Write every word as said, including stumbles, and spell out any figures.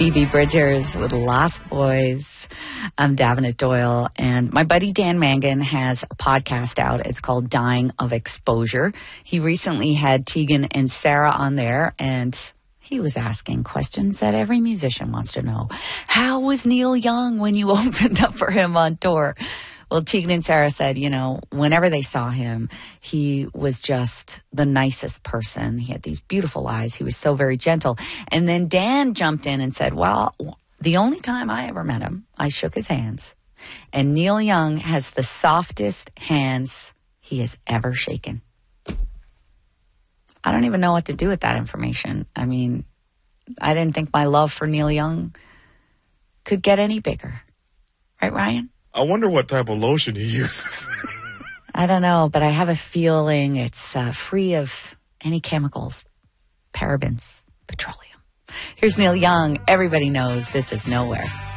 Phoebe Bridgers with Lost Boys. I'm Davenant Doyle, and my buddy Dan Mangan has a podcast out. It's called Dying of Exposure. He recently had Tegan and Sarah on there, and he was asking questions that every musician wants to know. How was Neil Young when you opened up for him on tour? Well, Tegan and Sarah said, you know, whenever they saw him, he was just the nicest person. He had these beautiful eyes. He was so very gentle. And then Dan jumped in and said, well, the only time I ever met him, I shook his hands. And Neil Young has the softest hands he has ever shaken. I don't even know what to do with that information. I mean, I didn't think my love for Neil Young could get any bigger. Right, Ryan? I wonder what type of lotion he uses. I don't know, but I have a feeling it's uh, free of any chemicals, parabens, petroleum. Here's Neil Young. Everybody knows this is Nowhere.